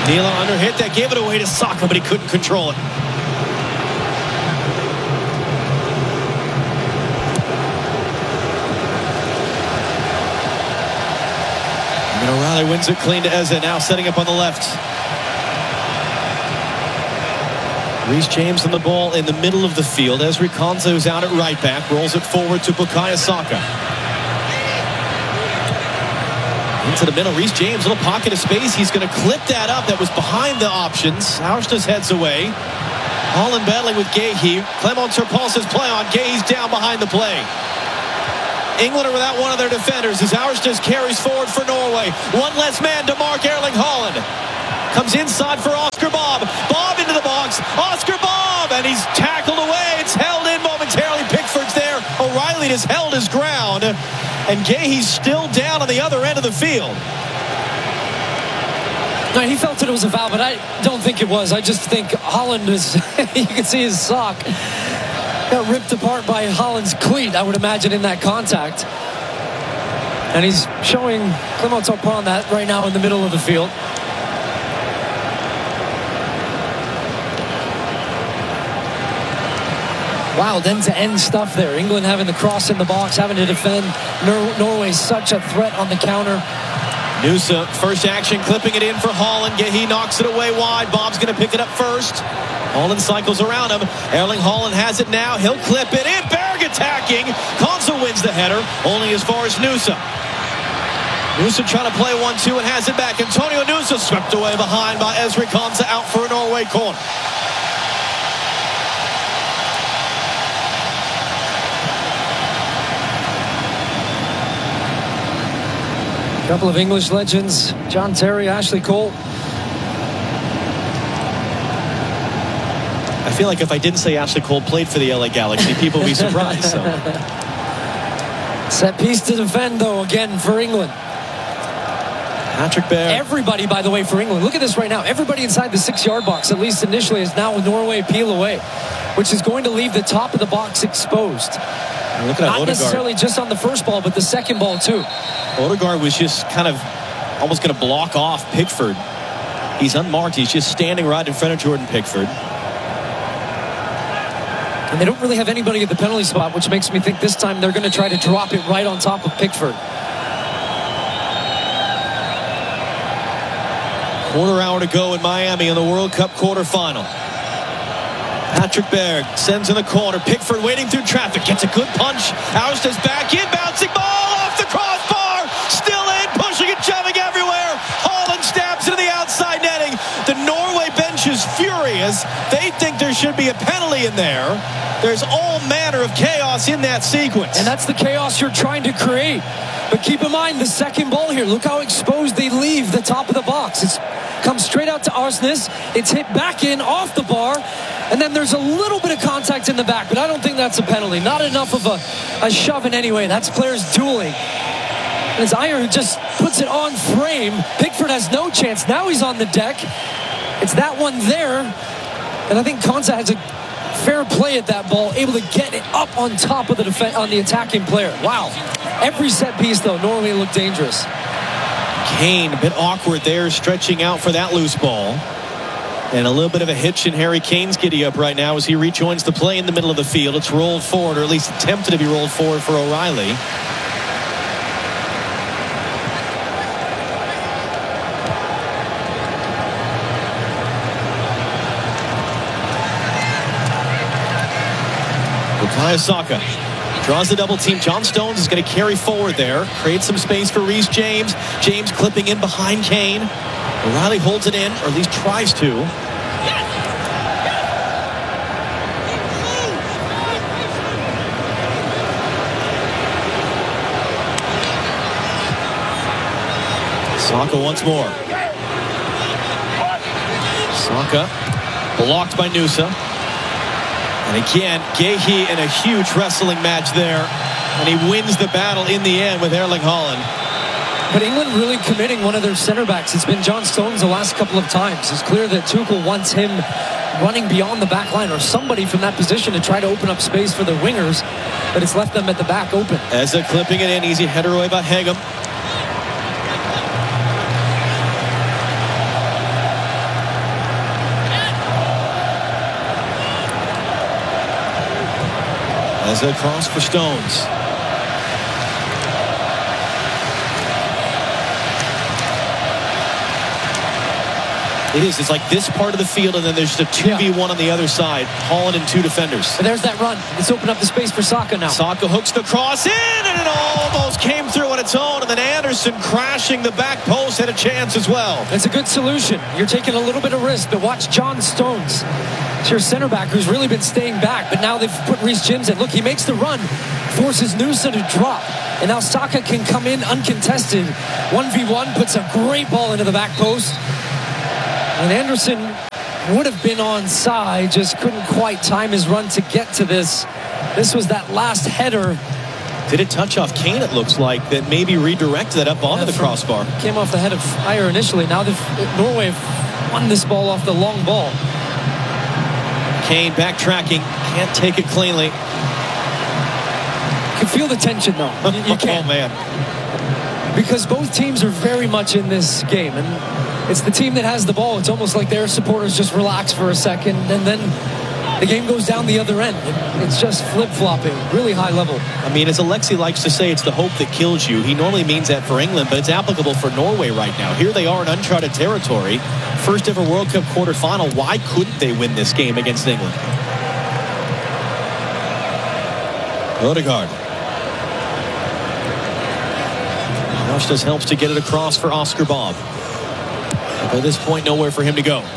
Nila under hit that gave it away to Saka, but he couldn't control it. And O'Reilly wins it clean to Eze, now setting up on the left. Reece James on the ball in the middle of the field. Ezri Konsa, who's out at right back, rolls it forward to Bukayo Saka. Into the middle, Reece James, little pocket of space. He's going to clip that up. That was behind the options. Aursnes heads away. Holland battling with Guéhi. Clement Turpal says play on. Guéhi's down behind the play. England are without one of their defenders as Aursnes carries forward for Norway. One less man to mark Erling Haaland. Comes inside for Oscar Bob. Bob into the box. Oscar Bob! And he's tackled away. It's held in momentarily. Pickford's there. O'Reilly has held his ground. And Guéhi's still down on the other end of the field. No, he felt it was a foul, but I don't think it was. I just think Haaland is, you can see his sock got ripped apart by Haaland's cleat, I would imagine, in that contact. And he's showing Clement Turpal that right now in the middle of the field. Wow, end-to-end stuff there. England having the cross in the box, having to defend. Norway such a threat on the counter. Nusa, first action, clipping it in for Haaland. He knocks it away wide. Bob's going to pick it up first. Haaland cycles around him. Erling Haaland has it now. He'll clip it in. Berg attacking. Konsa wins the header, only as far as Nusa. Nusa trying to play 1-2 and has it back. Antonio Nusa swept away behind by Ezri Konsa, out for a Norway corner. A couple of English legends, John Terry, Ashley Cole. I feel like if I didn't say Ashley Cole played for the LA Galaxy, people would be surprised. So. Set piece to defend, though, again for England. Patrick Berg. Everybody, by the way, for England. Look at this right now. Everybody inside the 6-yard box, at least initially, is now with Norway peel away, which is going to leave the top of the box exposed. Look at Not Odegaard. necessarily just on the first ball, but the second ball, too. Odegaard was just kind of almost going to block off Pickford. He's unmarked. He's just standing right in front of Jordan Pickford. And they don't really have anybody at the penalty spot, which makes me think this time they're going to try to drop it right on top of Pickford. Quarter hour to go in Miami in the World Cup quarterfinal. Patrick Berg sends in the corner. Pickford waiting through traffic. Gets a good punch. Aursnes back in. Bouncing ball off the crossbar. Still in. Pushing and shoving everywhere. Haaland stabs into the outside netting. The Norway bench is furious. They think there should be a penalty in there. There's all manner of chaos in that sequence. And that's the chaos you're trying to create. But keep in mind the second ball here. Look how exposed they leave the top of the box. It's comes straight out to Aursnes. It's hit back in off the bar. And then there's a little bit of contact in the back, but I don't think that's a penalty. Not enough of a shove in any way. That's players dueling. And it's Ajer who just puts it on frame. Pickford has no chance. Now he's on the deck. It's that one there. And I think Konsa has a fair play at that ball, able to get it up on top of the on the attacking player. Wow. Every set piece, though, Norway looked dangerous. Kane, a bit awkward there, stretching out for that loose ball. And a little bit of a hitch in Harry Kane's giddy up right now as he rejoins the play in the middle of the field. It's rolled forward, or at least attempted to be rolled forward for O'Reilly. Bukayo Saka draws the double team. John Stones is going to carry forward there. Creates some space for Reece James. James clipping in behind Kane. O'Reilly holds it in, or at least tries to. Saka once more. Saka blocked by Nusa. And again, Guéhi in a huge wrestling match there. And he wins the battle in the end with Erling Haaland. But England really committing one of their center backs. It's been John Stones the last couple of times. It's clear that Tuchel wants him running beyond the back line, or somebody from that position to try to open up space for the wingers, but it's left them at the back open. Eze clipping it in, easy header away by Hegem. As a cross for Stones. It's like this part of the field, and then there's just a 2v1 on the other side. Holland and two defenders. But there's that run. Let's open up the space for Saka now. Saka hooks the cross in, and it almost came through on its own. And then Anderson crashing the back post had a chance as well. It's a good solution. You're taking a little bit of risk, but watch John Stones. It's your center back who's really been staying back, but now they've put Reece James in. Look, he makes the run, forces Nusa to drop, and now Saka can come in uncontested. 1v1, puts a great ball into the back post. And Anderson would have been onside, just couldn't quite time his run to get to this. This was that last header. Did it touch off Kane, it looks like, that maybe redirected that up onto the crossbar. Came off the head of Ajer initially. Now Norway have won this ball off the long ball. Kane backtracking, can't take it cleanly. You can feel the tension, though. You can't. Oh, man. Because both teams are very much in this game, and it's the team that has the ball. It's almost like their supporters just relax for a second, and then the game goes down the other end. It's just flip-flopping, really high level. I mean, as Alexi likes to say, it's the hope that kills you. He normally means that for England, but it's applicable for Norway right now. Here they are in uncharted territory. First ever World Cup quarterfinal. Why couldn't they win this game against England? Odegaard. Justus helps to get it across for Oscar Bob. But at this point, nowhere for him to go.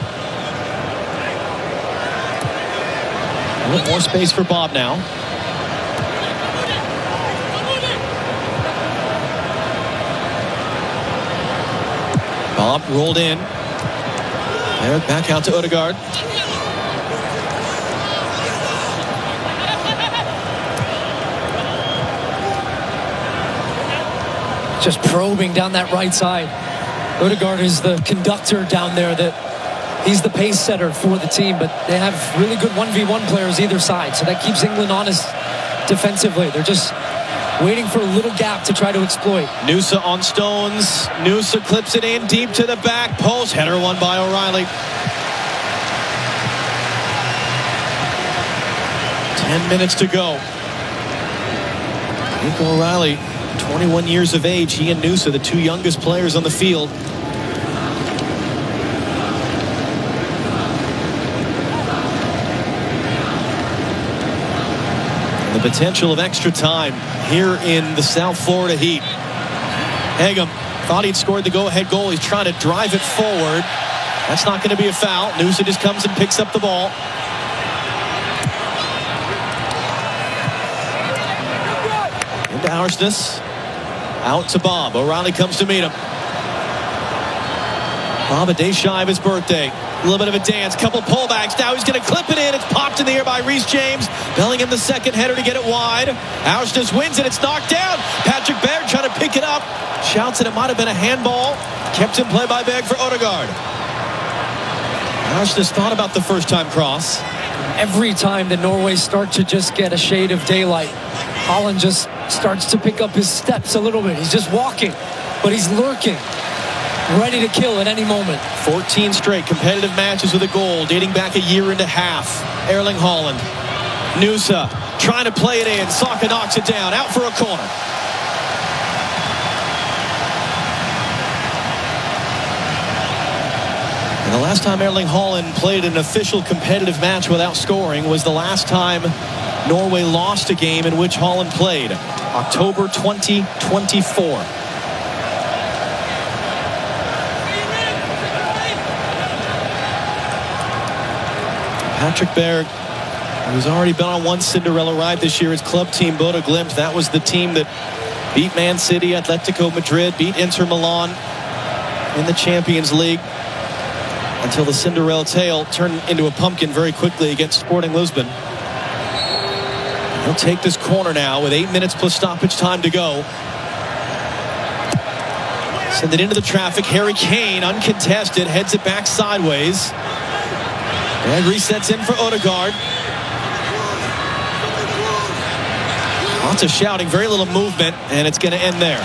A little more space for Bob now. Bob rolled in. Back out to Odegaard. Just probing down that right side. Odegaard is the conductor down there. That he's the pace setter for the team, but they have really good 1v1 players either side, so that keeps England honest defensively. They're just waiting for a little gap to try to exploit. Nusa on Stones. Nusa clips it in deep to the back post. Header won by O'Reilly. 10 minutes to go. Nico O'Reilly, 21 years of age. He and Nusa, the two youngest players on the field. And the potential of extra time here in the South Florida Heat. Hegem thought he'd scored the go-ahead goal. He's trying to drive it forward. That's not going to be a foul. Nusa just comes and picks up the ball. Into Aursnes. Out to Bob. O'Reilly comes to meet him. Bob, a day shy of his birthday. A little bit of a dance. Couple pullbacks. Now he's going to clip it in. It's popped in the air by Reece James. Bellingham the second header to get it wide. Aursnes wins it. It's knocked down. Patrick Berg trying to pick it up. Shouts that it might have been a handball. Kept in play by Berg for Odegaard. Aursnes thought about the first time cross. Every time the Norway start to just get a shade of daylight, Holland just starts to pick up his steps a little bit. He's just walking, but he's lurking, ready to kill at any moment. 14 straight competitive matches with a goal dating back a year and a half. Erling Haaland. Nusa trying to play it in. Saka knocks it down. Out for a corner. And the last time Erling Haaland played an official competitive match without scoring was the last time Norway lost a game in which Haaland played. October 2024. Patrick Berg, who's already been on one Cinderella ride this year, his club team Bodo Glimt. That was the team that beat Man City, Atletico Madrid, beat Inter Milan in the Champions League, until the Cinderella tale turned into a pumpkin very quickly against Sporting Lisbon. He'll take this corner now with 8 minutes plus stoppage time to go. Send it into the traffic. Harry Kane, uncontested, heads it back sideways. And resets in for Odegaard. Lots of shouting, very little movement, and it's going to end there.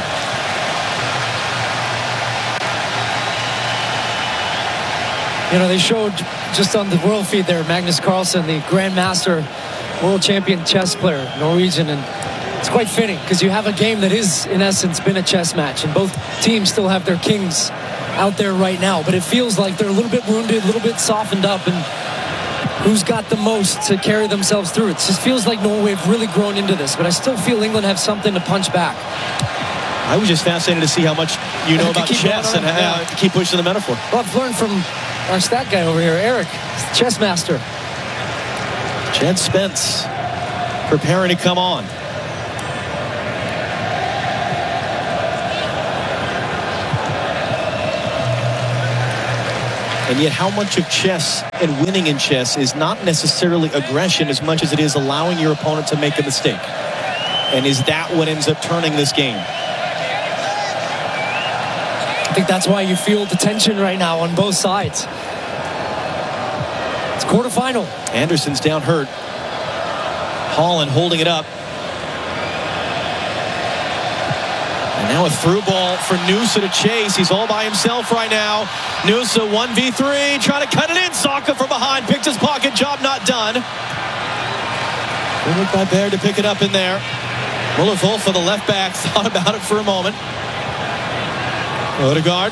You know, they showed just on the world feed there, Magnus Carlsen, the Grandmaster world champion chess player, Norwegian, and it's quite fitting because you have a game that is, in essence, been a chess match, and both teams still have their kings out there right now, but it feels like they're a little bit wounded, a little bit softened up, and who's got the most to carry themselves through? It just feels like Norway have really grown into this, but I still feel England have something to punch back. I was just fascinated to see how much you know about chess and how to keep pushing the metaphor. Well, I've learned from our stat guy over here, Eric, chess master. Jed Spence preparing to come on. And yet how much of chess and winning in chess is not necessarily aggression as much as it is allowing your opponent to make a mistake. And is that what ends up turning this game? I think that's why you feel the tension right now on both sides. It's quarterfinal. Anderson's down hurt. Holland holding it up. And now a through ball for Noosa to chase. He's all by himself right now. Noosa 1v3, trying to cut it in. Saka from behind, picked his pocket, job not done. Good look by Baird to pick it up in there. Muller-Wolf for the left back, thought about it for a moment. Odegaard.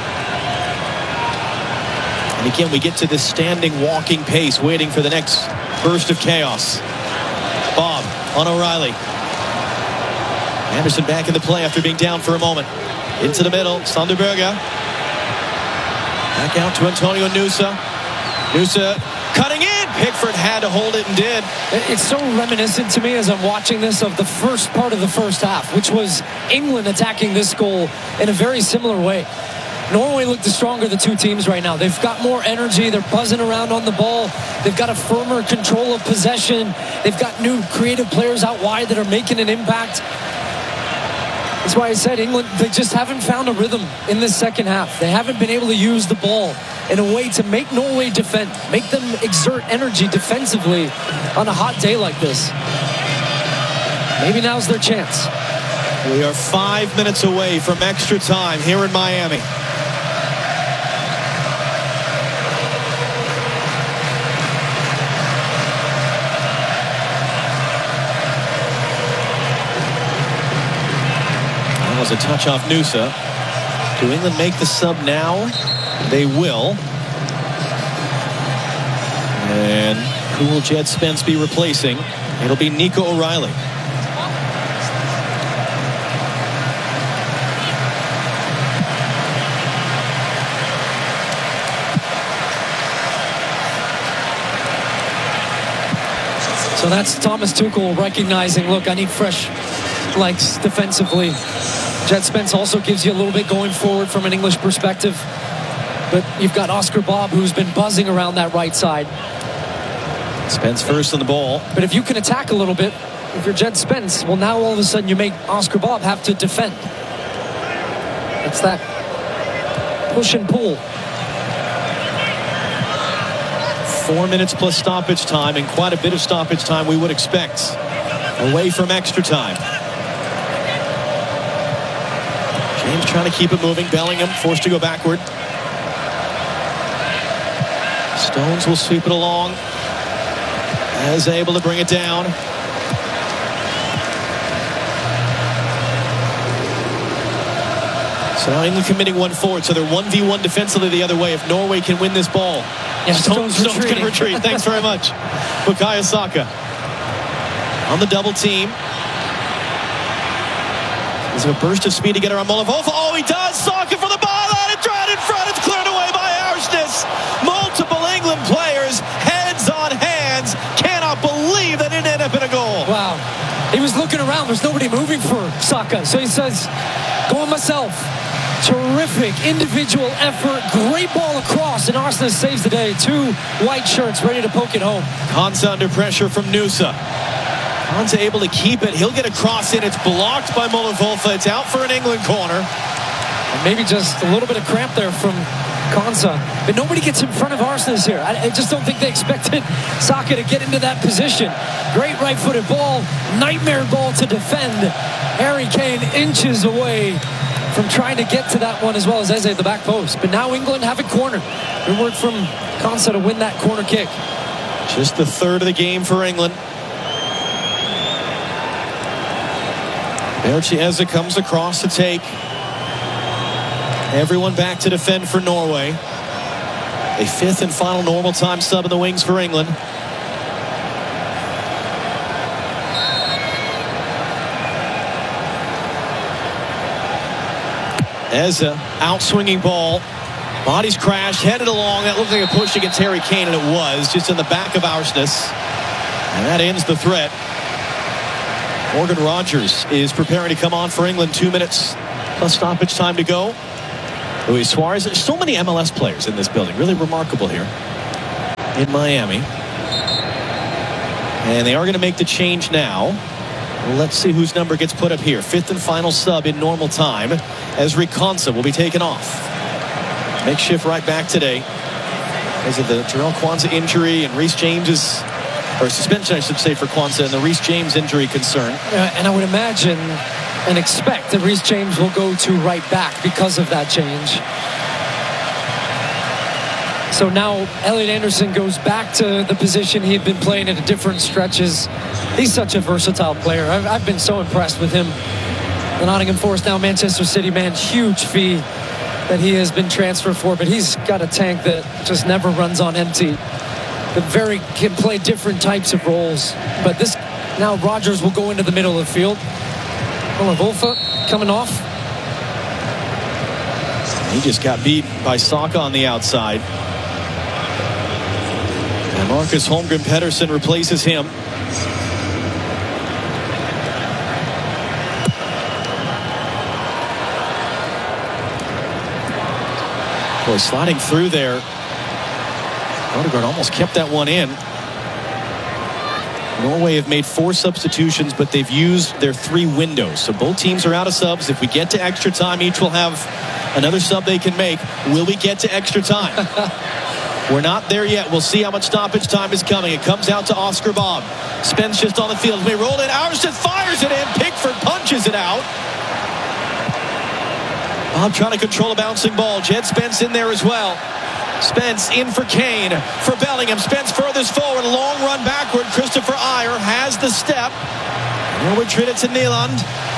And again, we get to this standing, walking pace, waiting for the next burst of chaos. Bob on O'Reilly. Anderson back in the play after being down for a moment. Into the middle, Sanderberga. Back out to Antonio Noosa. Noosa cutting in. Pickford had to hold it and did. It's so reminiscent to me as I'm watching this of the first part of the first half, which was England attacking this goal in a very similar way. Norway look the stronger of the two teams right now. They've got more energy. They're buzzing around on the ball. They've got a firmer control of possession. They've got new creative players out wide that are making an impact. That's why I said England, they just haven't found a rhythm in this second half. They haven't been able to use the ball in a way to make Norway defend, make them exert energy defensively on a hot day like this. Maybe now's their chance. We are 5 minutes away from extra time here in Miami. That was a touch off Noosa. Do England make the sub now? They will. And who will Jed Spence be replacing? It'll be Nico O'Reilly. So that's Thomas Tuchel recognizing, look, I need fresh legs defensively. Jed Spence also gives you a little bit going forward from an English perspective. But you've got Oscar Bob, who's been buzzing around that right side. Spence first on the ball. But if you can attack a little bit, if you're Jed Spence, well, now all of a sudden you make Oscar Bob have to defend. It's that push and pull. 4 minutes plus stoppage time, and quite a bit of stoppage time we would expect. Away from extra time. James trying to keep it moving. Bellingham forced to go backward. Stones will sweep it along. As able to bring it down. So now England committing one forward, so they're 1v1 defensively the other way. If Norway can win this ball, yeah, Stones can retreat. Thanks very much. Bukayo Saka on the double team. There's a burst of speed to get around Muller-Wolf. Oh, he does. Saka for the ball, and it's right in front. It's cleared away by Aursnes. Multiple England players, heads on hands. Cannot believe that it ended up in a goal. Wow. He was looking around. There's nobody moving for Saka. So he says, going myself. Terrific individual effort. Great ball across, and Aursnes saves the day. Two white shirts ready to poke it home. Konsa under pressure from Noosa. Konsa able to keep it. He'll get a cross in. It's blocked by Muller-Wolf. It's out for an England corner. And maybe just a little bit of cramp there from Konsa. But nobody gets in front of Aursnes here. I just don't think they expected Saka to get into that position. Great right-footed ball. Nightmare ball to defend. Harry Kane inches away from trying to get to that one, as well as Eze at the back post. But now England have it cornered. Good work from Konsa to win that corner kick. Just the third of the game for England. Chiesa comes across to take. Everyone back to defend for Norway. A fifth and final normal time sub in the wings for England. Eze, out-swinging ball. Bodies crashed, headed along. That looked like a push against Harry Kane, and it was. Just in the back of Aursnes. And that ends the threat. Morgan Rogers is preparing to come on for England. 2 minutes plus stoppage time to go. Luis Suarez. There's so many MLS players in this building. Really remarkable here in Miami. And they are going to make the change now. Let's see whose number gets put up here. Fifth and final sub in normal time. Ezri Konsa will be taken off. Makeshift right back today because of the Jarell Quansah injury and Reece James's, or suspension I should say, for Quansah and the Reece James injury concern. And I would imagine and expect that Reece James will go to right back because of that change. So now Elliot Anderson goes back to the position he had been playing at different stretches. He's such a versatile player. I've been so impressed with him. The Nottingham Forest, now Manchester City man, huge fee that he has been transferred for, but he's got a tank that just never runs on empty. Can play different types of roles. But this, now Rogers will go into the middle of the field. Wolfe coming off. He just got beat by Saka on the outside. And Marcus Holmgren Pedersen replaces him. Boy, sliding through there. Odegaard almost kept that one in. Norway have made 4 substitutions, but they've used their 3 windows. So both teams are out of subs. If we get to extra time, each will have another sub they can make. Will we get to extra time? We're not there yet. We'll see how much stoppage time is coming. It comes out to Oscar Bob. Spence just on the field. We roll it. Aursnes fires it in. Pickford punches it out. Bob trying to control a bouncing ball. Jed Spence in there as well. Spence in for Kane, for Bellingham. Spence furthest forward, long run backward. Christopher Ajer has the step. Norwood treat it to Nyland.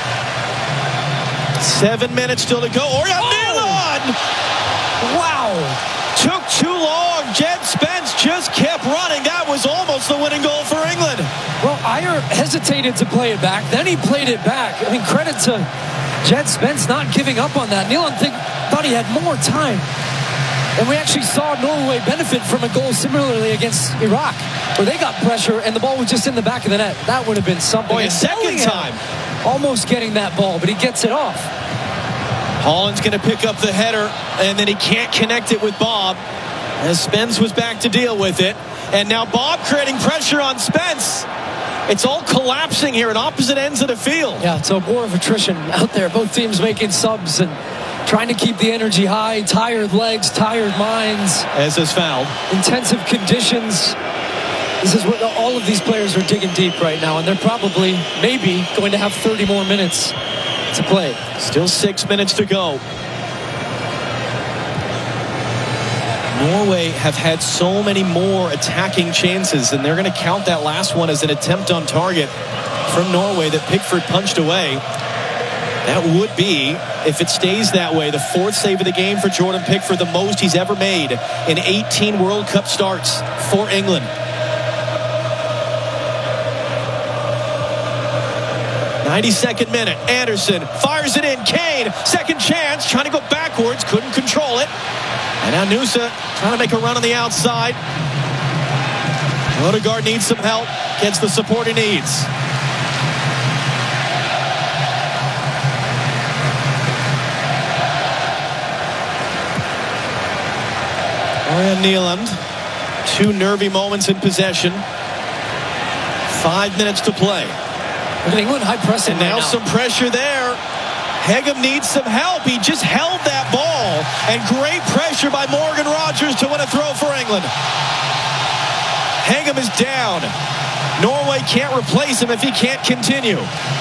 7 minutes still to go. Ørjan Nyland! Wow! Took too long. Jed Spence just kept running. That was almost the winning goal for England. Well, Ajer hesitated to play it back. Then he played it back. I mean, credit to Jed Spence not giving up on that. Nyland thought he had more time. And we actually saw Norway benefit from a goal similarly against Iraq, where they got pressure and the ball was just in the back of the net. That would have been something. Boy, a second time. Almost getting that ball, but he gets it off. Holland's going to pick up the header, and then he can't connect it with Bob, as Spence was back to deal with it. And now Bob creating pressure on Spence. It's all collapsing here at opposite ends of the field. Yeah, it's a war of attrition out there. Both teams making subs and trying to keep the energy high. Tired legs, tired minds. As is fouled. Intensive conditions. This is what all of these players are digging deep right now, and they're probably, maybe, going to have 30 more minutes to play. Still 6 minutes to go. Norway have had so many more attacking chances, and they're going to count that last one as an attempt on target from Norway that Pickford punched away. That would be, if it stays that way, the 4th save of the game for Jordan Pickford, the most he's ever made in 18 World Cup starts for England. 92nd minute. Anderson fires it in. Kane, second chance, trying to go backwards, couldn't control it. And now Nusa trying to make a run on the outside. Odegaard needs some help, gets the support he needs. Ørjan Nyland, 2 nervy moments in possession. 5 minutes to play. England high pressing. And now some pressure there. Hegem needs some help. He just held that ball. And great pressure by Morgan Rogers to win a throw for England. Hegem is down. Norway can't replace him if he can't continue.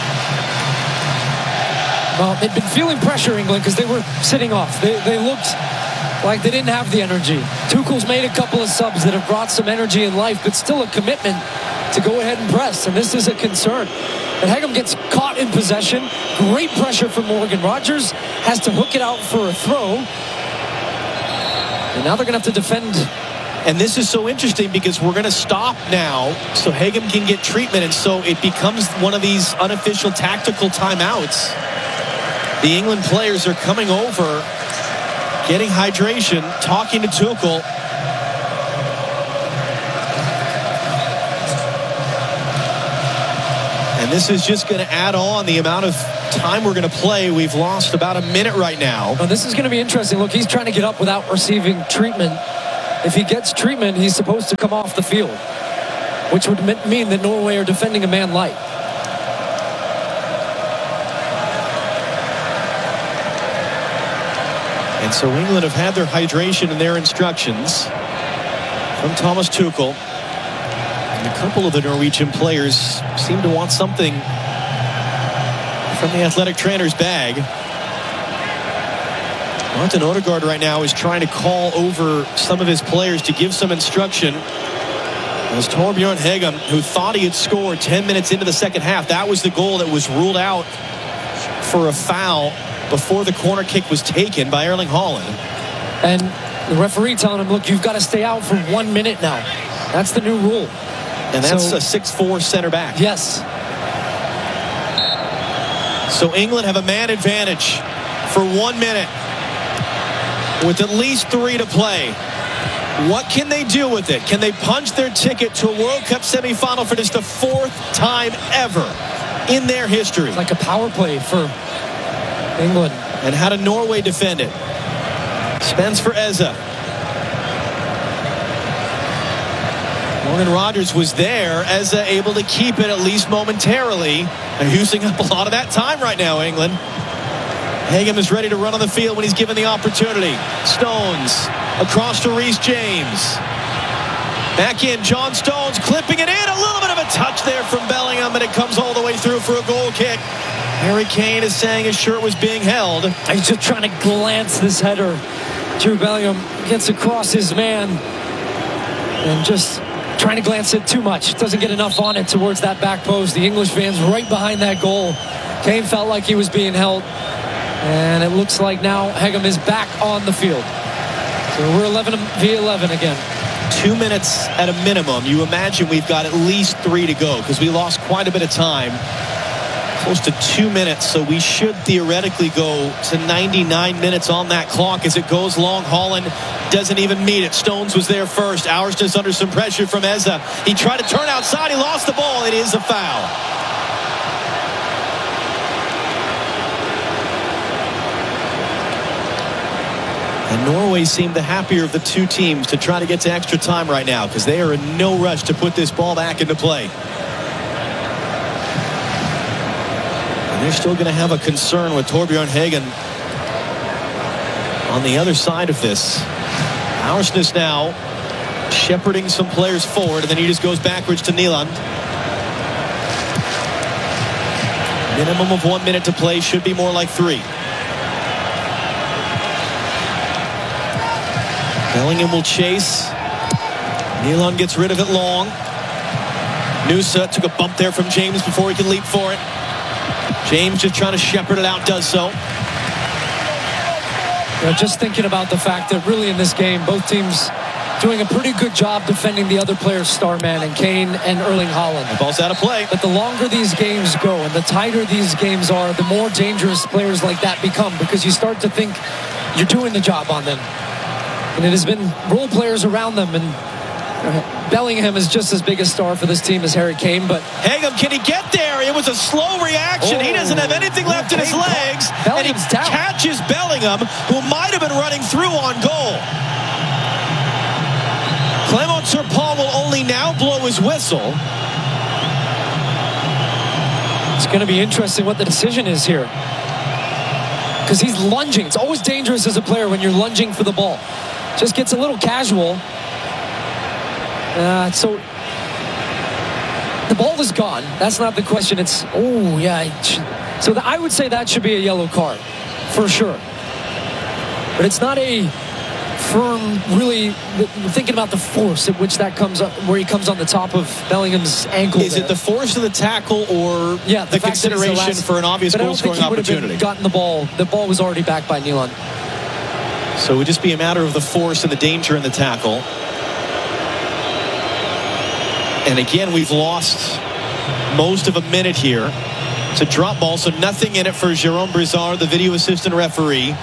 Well, they'd been feeling pressure, England, because they were sitting off. They looked like they didn't have the energy. Tuchel's made a couple of subs that have brought some energy and life, but still a commitment to go ahead and press, and this is a concern. But Hegem gets caught in possession. Great pressure from Morgan. Rogers has to hook it out for a throw. And now they're going to have to defend. And this is so interesting because we're going to stop now so Hegem can get treatment. And so it becomes one of these unofficial tactical timeouts. The England players are coming over, getting hydration, talking to Tuchel. And this is just going to add on the amount of time we're going to play. We've lost about a minute right now. Oh, this is going to be interesting. Look, he's trying to get up without receiving treatment. If he gets treatment, he's supposed to come off the field, which would mean that Norway are defending a man light. And so England have had their hydration and their instructions from Thomas Tuchel. And a couple of the Norwegian players seem to want something from the athletic trainer's bag. Martin Odegaard right now is trying to call over some of his players to give some instruction. As Torbjorn Hegem, who thought he had scored 10 minutes into the second half, that was the goal that was ruled out for a foul before the corner kick was taken by Erling Haaland. And the referee telling him, look, you've got to stay out for 1 minute now. That's the new rule. And that's a 6'4" center back. Yes. So England have a man advantage for 1 minute with at least 3 to play. What can they do with it? Can they punch their ticket to a World Cup semifinal for just the 4th time ever in their history? It's like a power play for England. And how did Norway defend it? Spence for Eze. Morgan Rogers was there. Eze able to keep it at least momentarily. They're using up a lot of that time right now, England. Hegem is ready to run on the field when he's given the opportunity. Stones across to Reece James. Back in, John Stones clipping it in. A little bit of a touch there from Bellingham, but it comes all the way through for a goal kick. Harry Kane is saying his shirt was being held. He's just trying to glance this header. Jude Bellingham gets across his man and just trying to glance it too much. Doesn't get enough on it towards that back post. The English fans right behind that goal. Kane felt like he was being held. And it looks like now Hegem is back on the field. So we're 11 v 11 again. 2 minutes at a minimum. You imagine we've got at least 3 to go because we lost quite a bit of time. Close to 2 minutes, so we should theoretically go to 99 minutes on that clock as it goes long. Haaland doesn't even meet it. Stones was there first. Ours just under some pressure from Eze. He tried to turn outside. He lost the ball. It is a foul. And Norway seemed the happier of the two teams to try to get to extra time right now because they are in no rush to put this ball back into play. And they're still going to have a concern with Torbjorn Hegem on the other side of this. Aursnes now shepherding some players forward, and then he just goes backwards to Nyland. Minimum of 1 minute to play, should be more like 3. Bellingham will chase. Nyland gets rid of it long. Nusa took a bump there from James before he could leap for it. James just trying to shepherd it out, does so. Just thinking about the fact that really in this game, both teams doing a pretty good job defending the other player's star man in Kane and Erling Haaland. The ball's out of play. But the longer these games go and the tighter these games are, the more dangerous players like that become because you start to think you're doing the job on them. And it has been role players around them, and Bellingham is just as big a star for this team as Harry Kane. But Hegem, can he get there? It was a slow reaction. He doesn't have anything left in his legs. And he catches Bellingham, who might have been running through on goal. Clement Turpin will only now blow his whistle. It's going to be interesting what the decision is here. Because he's lunging. It's always dangerous as a player when you're lunging for the ball. Just gets a little casual. So the ball is gone. That's not the question. It's, oh, yeah. So I would say that should be a yellow card for sure. But it's not a firm, really thinking about the force at which that comes up, where he comes on the top of Bellingham's ankle. Is it the force of the tackle or the consideration for an obvious goal-scoring opportunity? Gotten the ball. The ball was already back by Nyland. So it would just be a matter of the force and the danger in the tackle. And again, we've lost most of a minute here. It's a drop ball, so nothing in it for Jérôme Brizard, the video assistant referee.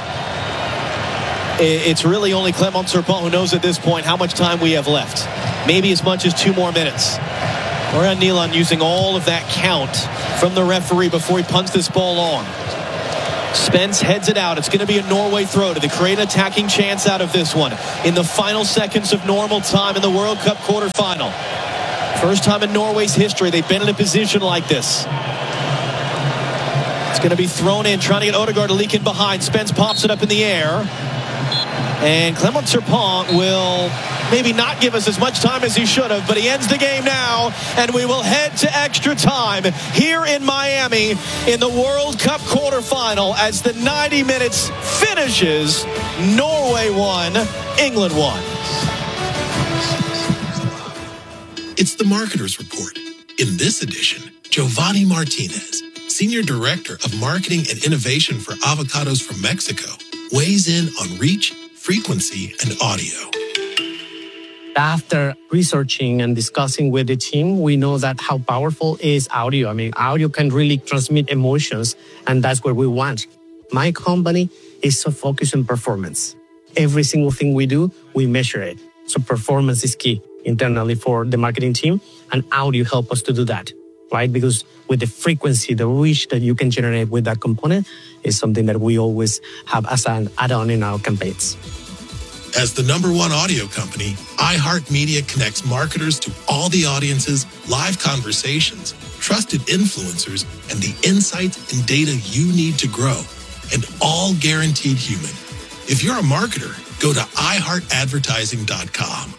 It's really only Clément Turpin who knows at this point how much time we have left. Maybe as much as 2 more minutes. Orion Nyland using all of that count from the referee before he punts this ball on. Spence heads it out. It's going to be a Norway throw. Do they create an attacking chance out of this one in the final seconds of normal time in the World Cup quarterfinal? First time in Norway's history they've been in a position like this. It's going to be thrown in, trying to get Odegaard to leak in behind. Spence pops it up in the air. And Clément Turpin will maybe not give us as much time as he should have, but he ends the game now, and we will head to extra time here in Miami in the World Cup quarterfinal as the 90 minutes finishes. Norway 1, England 1. It's the Marketer's Report. In this edition, Giovanni Martinez, Senior Director of Marketing and Innovation for Avocados from Mexico, weighs in on reach, frequency, and audio. After researching and discussing with the team, we know that how powerful is audio. I mean, audio can really transmit emotions, and that's what we want. My company is so focused on performance. Every single thing we do, we measure it. So performance is key internally for the marketing team, and audio help us to do that, right? Because with the frequency, the reach that you can generate with that component is something that we always have as an add-on in our campaigns. As the #1 audio company, iHeartMedia connects marketers to all the audiences, live conversations, trusted influencers, and the insights and data you need to grow, and all guaranteed human. If you're a marketer, go to iHeartAdvertising.com.